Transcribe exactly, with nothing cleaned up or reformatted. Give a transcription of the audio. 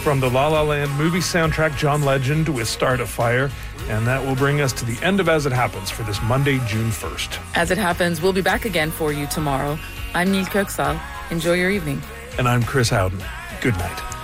from the La La Land movie soundtrack, John Legend with Start a Fire. And that will bring us to the end of As It Happens for this Monday, June first. As It Happens, we'll be back again for you tomorrow. I'm Neil Kirksall. Enjoy your evening. And I'm Chris Howden. Good night.